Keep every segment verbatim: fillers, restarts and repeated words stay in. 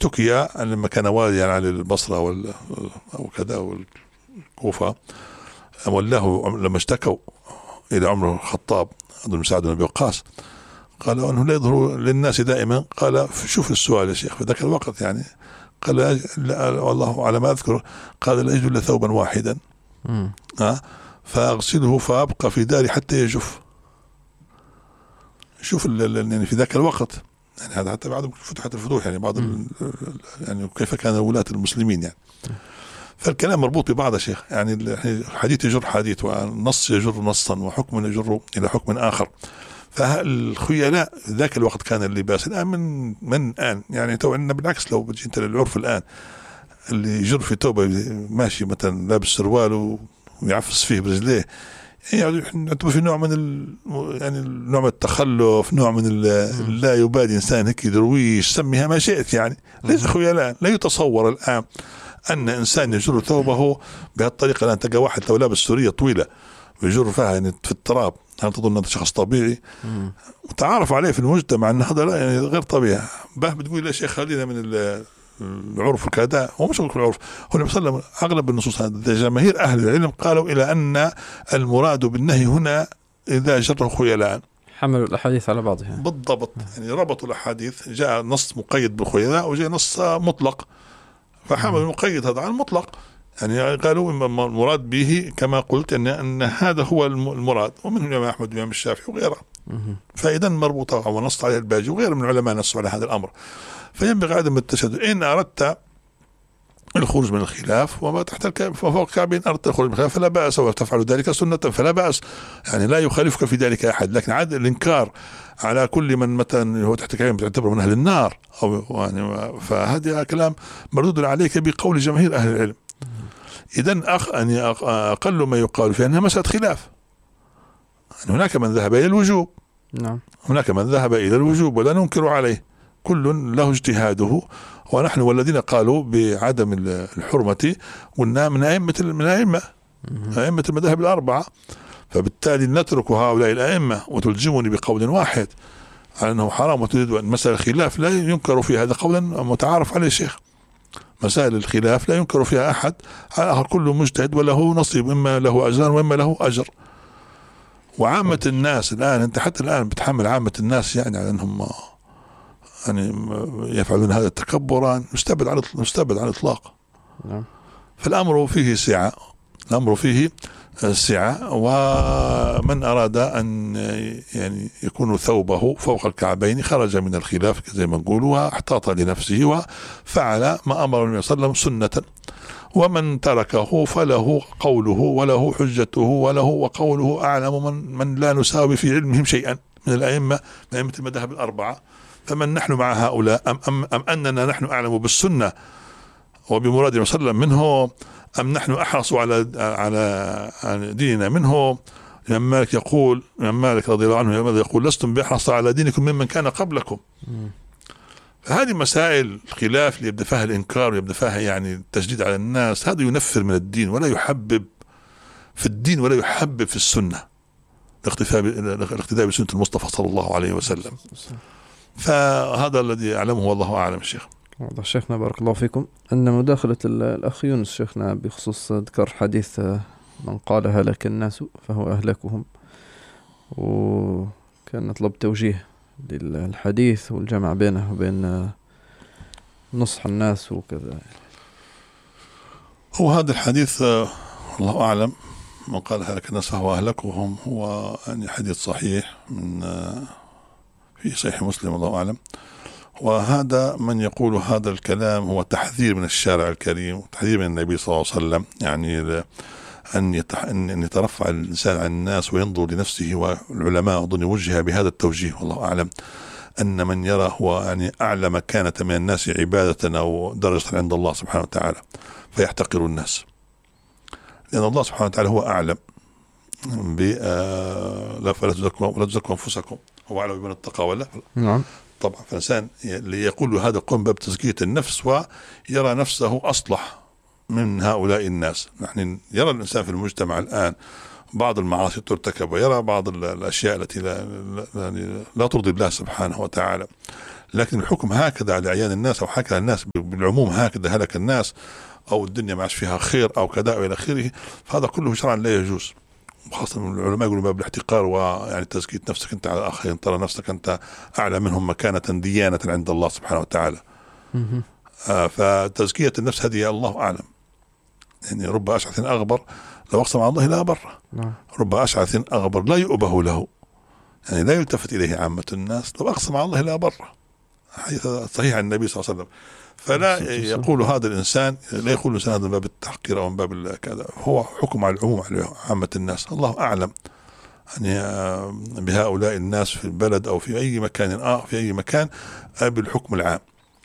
اشتكي لما كان واليا على البصرة وال أو كذا والكوفة، ولاه لما اشتكوا إلى عمر الخطاب أظن سعد بن أبي وقاص، قال أنه لا يظهر للناس دائما. قال شوف السؤال يا شيخ في ذاك الوقت يعني، قال والله على ما أذكر، قال لا يجد إلا ثوبا واحدا أه فأغسله فأبقى في داري حتى يجف. شوف يعني في ذاك الوقت يعني، هذا حتى بعد فتحت الفتوح يعني بعض يعني كيف كان ولاة المسلمين يعني. فالكلام مربوط ببعض يا شيخ يعني، الحديث يجر حديث، والنص يجر نصا، وحكم يجر إلى حكم آخر. فالخيلاء ذاك الوقت كان اللباس. الآن من من الآن يعني تو عندنا بالعكس، لو بتجي أنت للعرف الآن اللي يجر في توبة ماشي مثلا لابس سروال ويعفص فيه برجليه، يعني نعتبر في نوع من ال... يعني نوع من التخلف، نوع من ال... لا يبالي إنسان هيك درويش، سميها ما شئت يعني. ليس خيلاء. لا يتصور الآن أن إنسان يجر ثوبه بهالطريقة. الآن تلقى واحد لو لابس سورية طويلة ويجر فيها يعني في التراب، هل تظن هذا شخص طبيعي؟ وتعرف عليه في المجتمع أن هذا لا يعني غير طبيعي. به بتقول يا شيخ خلينا من العرف وكذا. هو مش في العرف، هو النبي صلى الله عليه وسلم أغلب النصوص هذا جماهير أهل العلم قالوا إلى أن المراد بالنهي هنا إذا جره خيلاء. حملوا الأحاديث على بعضها بالضبط يعني، ربطوا الأحاديث، جاء نص مقيد بالخيلاء وجاء نص مطلق، فحملوا المقيد هذا على المطلق يعني. قالوا المراد به كما قلت أن أن هذا هو المراد، ومنهم الإمام أحمد والإمام الشافعي وغيره. فإذا مربوطة ونص عليه الباجي وغيره من العلماء نصوا على هذا الأمر. فينبغي عدم التشدد. إن أردت الخروج من الخلاف وما تحت الكعب فوق الكعبين أردت الخروج من الخلاف فلا بأس، وتفعل ذلك سنة فلا بأس يعني، لا يخالفك في ذلك أحد. لكن عاد الإنكار على كل من مثلا هو تحت الكعبين تعتبر من أهل النار أو يعني، فهذا كلام مردود عليك بقول جماهير أهل العلم. إذن أخ يعني أقل ما يقال في أنها مسألة خلاف. يعني هناك من ذهب إلى الوجوب، نعم، هناك من ذهب إلى الوجوب ولا ننكر عليه، كل له اجتهاده. ونحن والذين قالوا بعدم الحرمة قلنا من أئمة من أئمة أئمة المذاهب الأربعة، فبالتالي نترك هؤلاء الأئمة وتلزمني بقول واحد على أنه حرام وتريد أن مسألة الخلاف لا ينكر في هذا قولا متعارف عليه الشيخ. مسائل الخلاف لا ينكر فيها أحد، كل مجتهد وله نصيب، إما له أجران وإما له أجر. وعامة الناس الآن أنت حتى الآن بتحمل عامة الناس يعني على أنهم يعني يفعلون هذا التكبر، مستبد على مستبد على الإطلاق. فالأمر فيه سعة، الأمر فيه سعة. ومن أراد أن يعني يكون ثوبه فوق الكعبين خرج من الخلاف زي ما نقول، واحتاط لنفسه وفعل ما أمر النبي صلى الله عليه وسلم سنة. ومن تركه فله قوله وله حجته وله وقوله أعلم من, من لا نساوي في علمهم شيئا من الأئمة من أئمة المذاهب الأربعة. فمن نحن مع هؤلاء أم, أم, أم أننا نحن أعلم بالسنة وبمراد النبي صلى الله عليه وسلم منه، أم نحن أحرص على على ديننا منه؟ الإمام مالك يقول، الإمام مالك رضي الله عنه يقول لستم بأحرص على دينكم ممن كان قبلكم. فهذه مسائل الخلاف اللي يبدأ فيها الإنكار ويبدأ فيها يعني التشديد على الناس، هذا ينفر من الدين ولا يحبب في الدين ولا يحبب في السنة، الاقتداء بسنة المصطفى صلى الله عليه وسلم. فهذا الذي أعلمه والله أعلم. الشيخ والله شيخنا بارك الله فيكم أن مداخلة الأخ يونس شيخنا بخصوص ذكر حديث من قال هلك الناس فهو أهلكهم، وكان نطلب توجيه للحديث والجمع بينه وبين نصح الناس وكذا. هو هذا الحديث الله أعلم من قال هلك الناس فهو أهلكهم هو يعني حديث صحيح من في صحيح مسلم الله أعلم. وهذا من يقول هذا الكلام هو تحذير من الشارع الكريم وتحذير من النبي صلى الله عليه وسلم، يعني أن يتح... أن يترفع الإنسان عن الناس وينظر لنفسه. والعلماء أظن وجه بهذا التوجيه والله أعلم، أن من يرى هو يعني أعلى مكانة من الناس عبادة أو درجة عند الله سبحانه وتعالى فيحتقر الناس، لأن الله سبحانه وتعالى هو أعلم ب لا فلا تزكوا ولا تزكوا أنفسكم هو أعلم بمن اتقى ولا. نعم طبعا. فالإنسان اللي يقول هذا قم باب تزكية النفس ويرى نفسه أصلح من هؤلاء الناس. نحن يرى الإنسان في المجتمع الآن بعض المعاصي ترتكب ويرى بعض الأشياء التي لا, لا, لا ترضي الله سبحانه وتعالى، لكن الحكم هكذا على أعيان الناس أو هكذا الناس بالعموم هكذا هلك الناس أو الدنيا ما عادش فيها خير أو كذا وإلى آخره، فهذا كله شرعا لا يجوز. خاصة العلماء يقولون باب الاحتقار ويعني تزكية نفسك أنت على الآخرين، ترى نفسك أنت أعلى منهم مكانة ديانة عند الله سبحانه وتعالى. آه فتزكية النفس هذه الله أعلم. يعني رب أشعث أغبر لو أقسم على الله لا أبره، رب أشعث أغبر لا يؤبه له، يعني لا يلتفت إليه عامة الناس، لو أقسم على الله لا أبره، حديث صحيح عن النبي صلى الله عليه وسلم. فلا يقول هذا الإنسان، لا يقول الإنسان هذا من باب التحقير أو من باب كذا، هو حكم على العموم على عامة الناس، الله أعلم يعني بهؤلاء الناس في البلد أو في أي مكان آه في أي مكان بالحكم العام.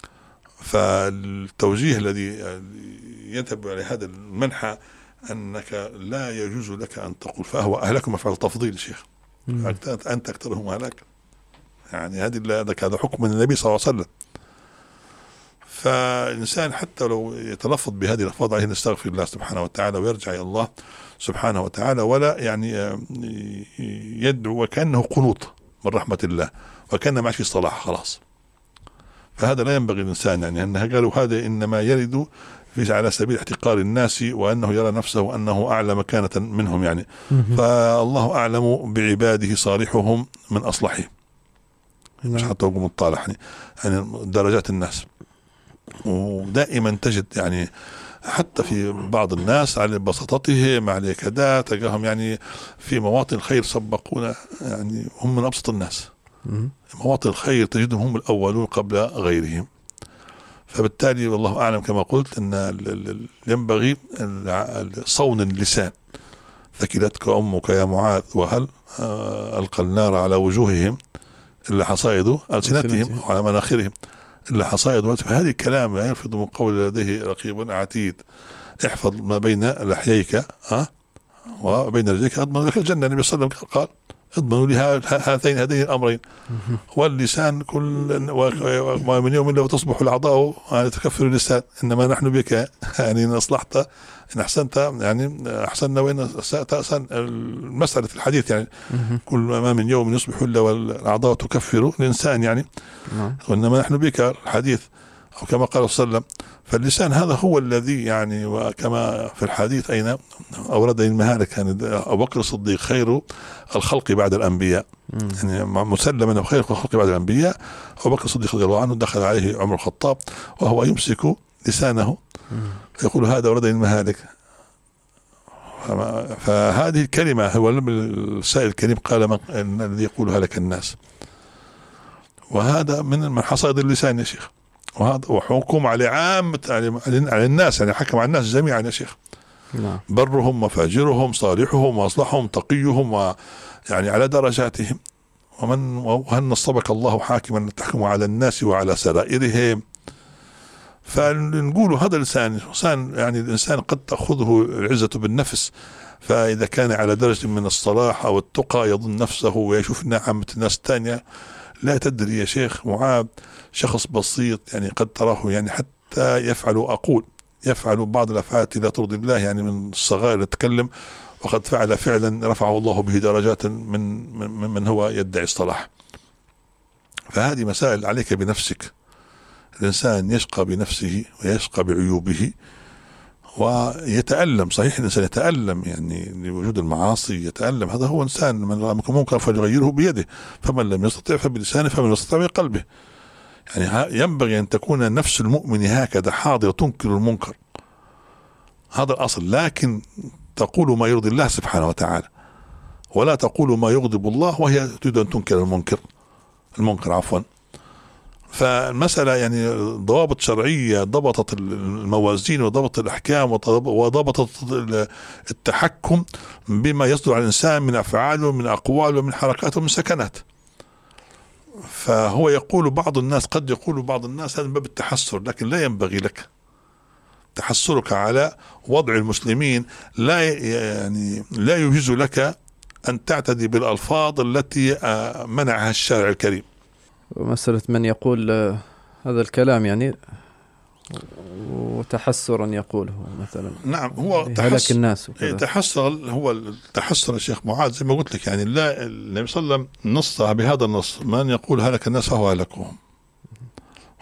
فالتوجيه الذي يذهب على هذا المنحى أنك لا يجوز لك أن تقول فهو أهلكم مفعل تفضيل شيخ، أنت أكثرهم هلاك، يعني هذه هذا حكم من النبي صلى الله عليه وسلم. فالإنسان حتى لو يتلفظ بهذه الألفاظ عليه نستغفر الله سبحانه وتعالى ويرجع إلى الله سبحانه وتعالى، ولا يعني يدعو وكأنه قنوط من رحمة الله وكأنه ما في صلاح خلاص. فهذا لا ينبغي الإنسان، يعني أنها قالوا هذا إنما يرد في على سبيل احتقار الناس وأنه يرى نفسه أنه أعلى مكانة منهم يعني. فالله أعلم بعباده صالحهم من أصلحهم، مش حتى أقوم الطالح يعني, يعني درجات الناس. ودائما تجد يعني حتى في بعض الناس على بساطتهم على كذا تجاهم يعني في مواطن الخير سبقونا، يعني هم من أبسط الناس، مواطن الخير تجدهم هم الأولون قبل غيرهم. فبالتالي والله أعلم كما قلت أن ينبغي صون اللسان. ثكلتك أمك يا معاذ وهل ألقى النار على وجوههم إلا حصائد ألسنتهم وعلى مناخرهم إلا حصائد. فهذه الكلام لا يلفظ من قول لديه رقيب عتيد. احفظ ما بين لحييك أه؟ وبين رجليك أضمن لك الجنة. النبي صلى الله عليه وسلم قال اضمنوا لي هذين هذين الأمرين. واللسان كل ومن يوم إلا وتصبح الأعضاء يعني تكفر اللسان، إنما نحن بك يعني إن أصلحت إن أحسنت يعني أحسننا وإن أسأت أحسن. المسألة الحديث يعني كل ما من يوم يصبح إلا والأعضاء تكفر الإنسان يعني، وإنما نحن بك الحديث أو كما قال صلى الله عليه وسلم. فاللسان هذا هو الذي يعني وكما في الحديث أين أورد المهالك يعني أبو بكر الصديق خير الخلق بعد الأنبياء، يعني مسلم أنه خير الخلق بعد الأنبياء. أبو بكر الصديق رضي الله عنه دخل عليه عمر الخطاب وهو يمسك لسانه يقول هذا أورد المهالك. فهذه الكلمة هو السائل الكريم قال من الذي يقولها لك الناس، وهذا من حصائد اللسان يا شيخ. وهذا وحكم على عامة على الناس، يعني حكم على الناس جميعا يا شيخ. نعم. برهم وفاجرهم صالحهم واصلحهم تقيهم ويعني على درجاتهم. ومن وهل نصبك الله حاكما تحكم على الناس وعلى سرائرهم. فنقول هذا الإنسان يعني الإنسان قد تأخذه العزة بالنفس، فإذا كان على درجة من الصلاح أو التقى يظن نفسه ويشوف عامة الناس الثانية. لا تدري يا شيخ معاذ شخص بسيط يعني قد تراه يعني حتى يفعل أقول يفعل بعض الأفعال التي لا ترضي الله، يعني من الصغائر يتكلم وقد فعل فعلا رفعه الله به درجات من من, من هو يدعي الصلاح. فهذه مسائل عليك بنفسك. الإنسان يشقى بنفسه ويشقى بعيوبه ويتألم. صحيح الإنسان يتألم يعني لوجود المعاصي يتألم، هذا هو إنسان من رأى منكر فليغيره بيده، فمن لم يستطع فبلسانه، فمن لم يستطع بقلبه. يعني ينبغي أن تكون نفس المؤمن هكذا حاضرة تنكر المنكر، هذا الأصل. لكن تقول ما يرضي الله سبحانه وتعالى ولا تقول ما يغضب الله وهي تريد أن تنكر المنكر المنكر عفوا. فالمسألة يعني ضوابط شرعية ضبطت الموازين وضبطت الأحكام وضبطت التحكم بما يصدر على الإنسان من أفعاله من أقواله من حركاته من سكنات. فهو يقول بعض الناس قد يقول بعض الناس هذا من باب التحسر، لكن لا ينبغي لك تحسرك على وضع المسلمين. لا يعني لا يجوز لك أن تعتدي بالألفاظ التي منعها الشارع الكريم. مسألة من يقول هذا الكلام يعني وتحسرا يقوله مثلا. نعم هو تحسر الناس تحسر هو التحسر يا شيخ معاذ زي ما قلت لك يعني لا النبي صلى الله عليه وسلم نص بهذا النص من يقول هلك الناس فهو هلكهم.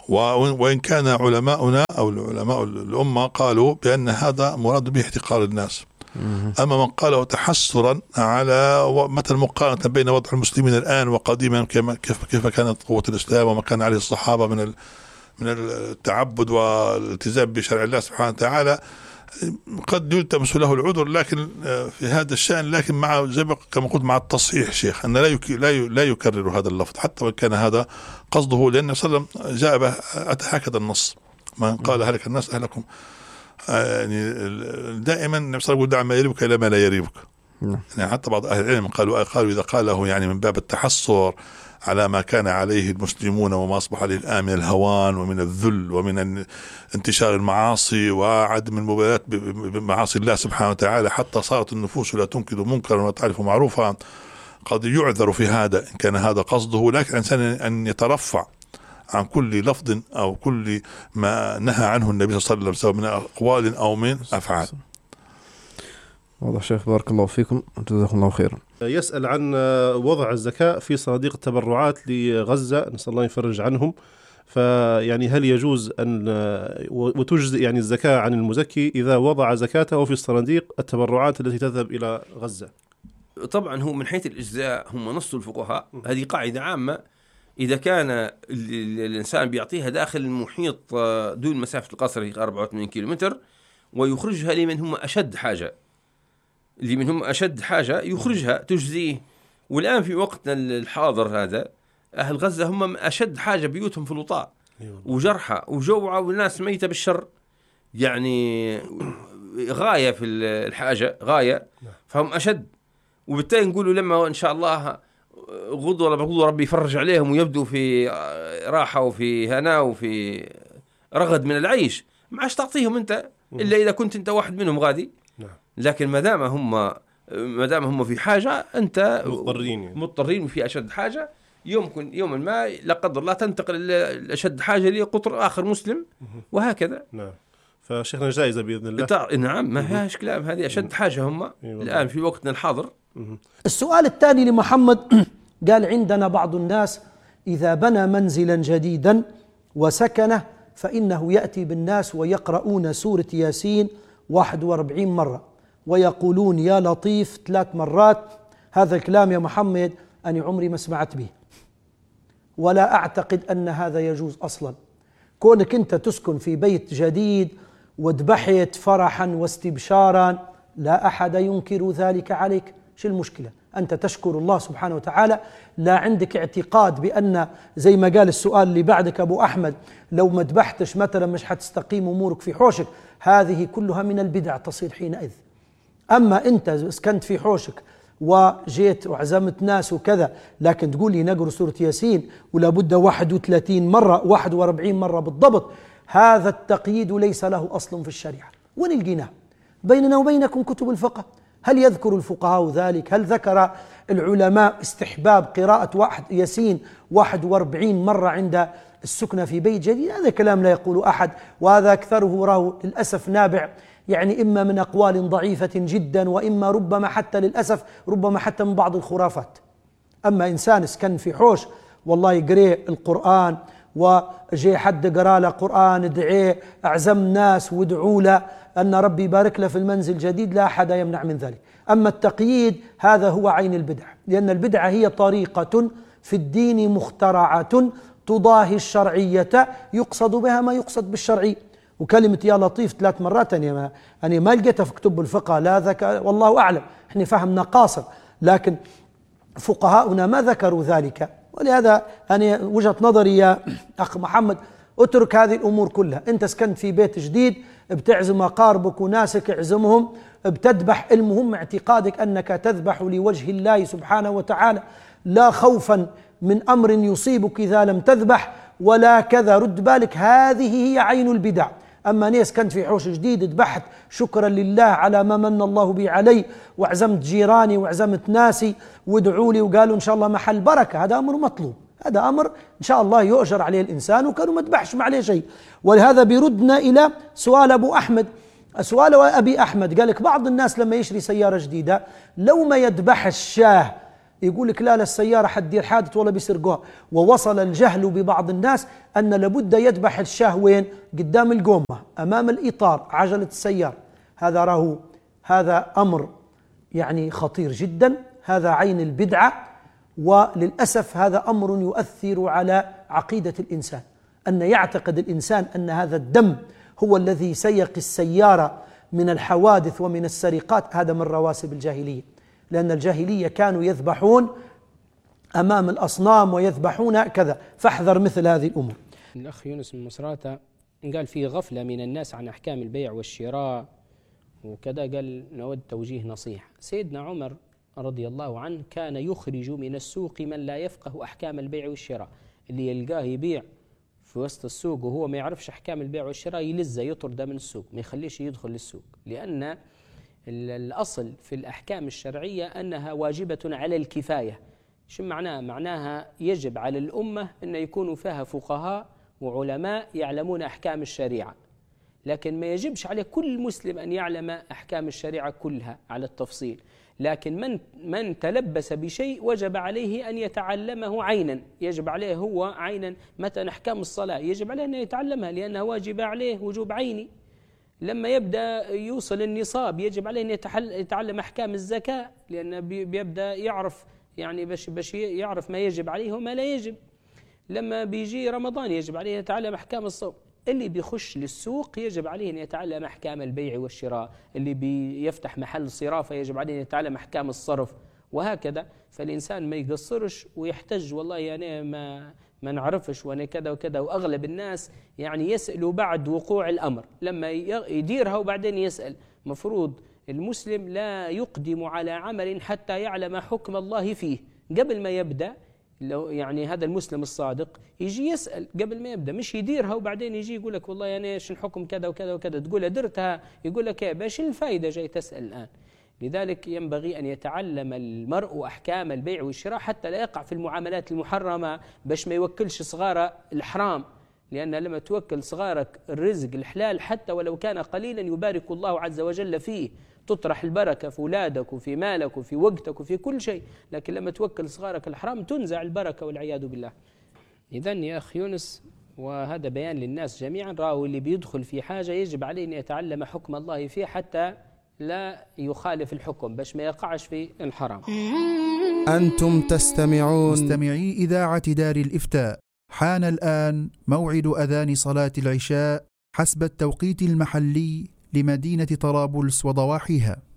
وإن كان علماؤنا أو علماء الأمة قالوا بأن هذا مراد به احتقار الناس. أما من قاله تحسرا على مثل مقارنة بين وضع المسلمين الآن وقديما كيف كيف كانت قوة الإسلام وما كان عليه الصحابة من من التعبد والالتزام بشرع الله سبحانه وتعالى، قد يلتمس له العذر لكن في هذا الشأن، لكن مع زي كما قلت مع التصحيح شيخ أن لا لا لا يكرر هذا اللفظ حتى وإن كان هذا قصده، لأن صلى الله عليه وسلم جاء به أتى هكذا النص، من قال هلك الناس أهلكم، يعني دائما النبي صلى الله عليه وسلم يقول دع ما يريبك إلى ما لا يريبك. يعني حتى بعض أهل العلم قالوا قالوا إذا قاله يعني من باب التحسر على ما كان عليه المسلمون وما أصبح عليه الآن من الهوان ومن الذل ومن انتشار المعاصي وعدم المبالاة بمعاصي الله سبحانه وتعالى حتى صارت النفوس لا تنكر منكرا ولا تعرف معروفا، قد يعذر في هذا إن كان هذا قصده. لكن الإنسان أن يترفع عن كل لفظ أو كل ما نهى عنه النبي صلى الله عليه وسلم سواء من أقوال أو من أفعال. واضح شيخ، بارك الله فيكم، جزاكم الله خيرا. يسأل عن وضع الزكاة في صناديق التبرعات لغزة، نسأل الله يفرج عنهم. فيعني هل يجوز أن وتجزئ يعني الزكاة عن المزكي إذا وضع زكاته في صناديق التبرعات التي تذهب إلى غزة؟ طبعا هو من حيث الإجزاء هم نص الفقهاء، هذه قاعدة عامة، إذا كان الإنسان بيعطيها داخل المحيط دون مسافة القصر أربعة وثمانين كيلومتر ويخرجها لمن هم أشد حاجة، اللي منهم أشد حاجة يخرجها تجزيه. والآن في وقتنا الحاضر هذا أهل غزة هم أشد حاجة، بيوتهم في الوطاء وجرحى وجوعى والناس ميتة بالشر، يعني غاية في الحاجة غاية، فهم أشد. وبالتالي نقولوا لما إن شاء الله غدوة ولا بغدوة ربي يفرج عليهم ويبدوا في راحة وفي هناء وفي رغد من العيش، ما عادش تعطيهم أنت إلا إذا كنت أنت واحد منهم غادي. لكن ما دام هم ما دام هم في حاجة أنت مضطرين يعني. مضطرين وفي أشد حاجة، يمكن يوما ما لا قدر الله تنتقل لأشد حاجة لقطر آخر مسلم وهكذا. نعم. فشيخنا جائزة بإذن الله. نعم ما فيهاش كلام، هذه أشد حاجة هم الآن في وقتنا الحاضر. السؤال الثاني لمحمد قال عندنا بعض الناس إذا بنى منزلا جديدا وسكنه فإنه يأتي بالناس ويقرؤون سورة ياسين واحد وأربعين مرة ويقولون يا لطيف ثلاث مرات. هذا الكلام يا محمد أنا عمري ما سمعت به، ولا أعتقد أن هذا يجوز أصلا. كونك أنت تسكن في بيت جديد وذبحت فرحا واستبشارا لا أحد ينكر ذلك عليك، شو المشكلة؟ أنت تشكر الله سبحانه وتعالى، لا عندك اعتقاد بأن زي ما قال السؤال اللي بعدك أبو أحمد لو ما ذبحتش مثلا مش حتستقيم أمورك في حوشك، هذه كلها من البدع تصير حينئذ. أما أنت سكنت في حوشك وجيت وعزمت ناس وكذا، لكن تقول لي نقرأ سورة ياسين ولا بد واحد وثلاثين مرة واحد وأربعين مرة بالضبط، هذا التقييد ليس له أصل في الشريعة. وين لقيناه؟ بيننا وبينكم كتب الفقه، هل يذكر الفقهاء ذلك؟ هل ذكر العلماء استحباب قراءة واحد ياسين واحد وأربعين مرة عند السكنة في بيت جديد؟ هذا كلام لا يقول أحد، وهذا أكثره راه للأسف نابع يعني إما من أقوال ضعيفة جدا، وإما ربما حتى للأسف ربما حتى من بعض الخرافات. أما إنسان سكن في حوش والله يقرأ القرآن وجي حد قرأ له قرآن ادعيه أعزم ناس وادعوا له أن ربي يبارك له في المنزل الجديد، لا أحد يمنع من ذلك. أما التقييد هذا هو عين البدع، لأن البدعة هي طريقة في الدين مخترعة تضاهي الشرعية يقصد بها ما يقصد بالشرعي. وكلمة يا لطيف ثلاث مرات أنا ما, أنا ما لقيتها في كتب الفقه، لا ذكر والله أعلم، إحنا فهمنا قاصر، لكن فقهاؤنا ما ذكروا ذلك. ولهذا أنا وجهة نظري يا أخ محمد اترك هذه الأمور كلها. أنت سكنت في بيت جديد بتعزم أقاربك وناسك اعزمهم، بتذبح، المهم اعتقادك أنك تذبح لوجه الله سبحانه وتعالى، لا خوفا من أمر يصيبك إذا لم تذبح ولا كذا. رد بالك، هذه هي عين البدع. أما ناس كنت في حوش جديد ذبحت شكرا لله على ما من الله بي علي، وعزمت جيراني وعزمت ناسي وادعوا لي وقالوا إن شاء الله محل بركة، هذا أمر مطلوب، هذا أمر إن شاء الله يؤجر عليه الإنسان وكانوا ما ذبحش ما عليه شيء. ولهذا بيردنا إلى سؤال أبو أحمد. سؤال أبي أحمد قال لك بعض الناس لما يشري سيارة جديدة لو ما يذبح الشاه يقول لك لا لا السيارة حتدير حادث ولا بيسرقوها. ووصل الجهل ببعض الناس أن لابد يذبح الشاه وين؟ قدام القومة أمام الإطار عجلة السيارة. هذا راهو هذا أمر يعني خطير جدا، هذا عين البدعة، وللأسف هذا أمر يؤثر على عقيدة الإنسان، أن يعتقد الإنسان أن هذا الدم هو الذي سيقي السيارة من الحوادث ومن السرقات. هذا من رواسب الجاهلية، لأن الجاهلية كانوا يذبحون أمام الأصنام ويذبحون كذا، فاحذر مثل هذه الأمور. الأخ يونس من مصراتة قال في غفلة من الناس عن أحكام البيع والشراء وكذا، قال نود توجيه نصيحة. سيدنا عمر رضي الله عنه كان يخرج من السوق من لا يفقه أحكام البيع والشراء، اللي يلقاه يبيع في وسط السوق وهو ما يعرفش أحكام البيع والشراء يلزه يطرده من السوق، ما يخليش يدخل للسوق، لأن الأصل في الأحكام الشرعية أنها واجبة على الكفاية. شو معناها؟ معناها يجب على الأمة أن يكونوا فيها فقهاء وعلماء يعلمون أحكام الشريعة، لكن ما يجبش على كل مسلم أن يعلم أحكام الشريعة كلها على التفصيل. لكن من من تلبس بشيء وجب عليه أن يتعلمه عينا، يجب عليه هو عينا. مثلا أحكام الصلاة يجب عليه أن يتعلمها لأنها واجب عليه وجوب عيني. لما يبدأ يوصل النصاب يجب عليه أن يتعلم أحكام الزكاة، لأنه بيبدأ يعرف يعني باش باش يعرف ما يجب عليه وما لا يجب. لما بيجي رمضان يجب عليه أن يتعلم أحكام الصوم. اللي بيخش للسوق يجب عليه أن يتعلم أحكام البيع والشراء، اللي بيفتح محل صرافة يجب عليه أن يتعلم أحكام الصرف، وهكذا. فالإنسان ما يقصرش ويحتج والله يعني ما ما نعرفش وانا كذا وكذا. واغلب الناس يعني يسالوا بعد وقوع الامر، لما يديرها وبعدين يسال. مفروض المسلم لا يقدم على عمل حتى يعلم حكم الله فيه قبل ما يبدا. لو يعني هذا المسلم الصادق يجي يسال قبل ما يبدا، مش يديرها وبعدين يجي يقول لك والله يعني ايش الحكم كذا وكذا وكذا، تقول درتها يقول لك باش الفائده جاي تسال الان. لذلك ينبغي أن يتعلم المرء أحكام البيع والشراء حتى لا يقع في المعاملات المحرمة، باش ما يوكلش صغار الحرام، لأن لما توكل صغارك الرزق الحلال حتى ولو كان قليلا يبارك الله عز وجل فيه، تطرح البركة في أولادك وفي مالك وفي وقتك وفي كل شيء. لكن لما توكل صغارك الحرام تنزع البركة والعياذ بالله. إذن يا أخ يونس، وهذا بيان للناس جميعا، راهو اللي بيدخل في حاجة يجب عليه أن يتعلم حكم الله فيه حتى لا يخالف الحكم باش ما يقعش في الحرام. أنتم تستمعون مستمعي إذاعة دار الإفتاء. حان الآن موعد أذان صلاة العشاء حسب التوقيت المحلي لمدينة طرابلس وضواحيها.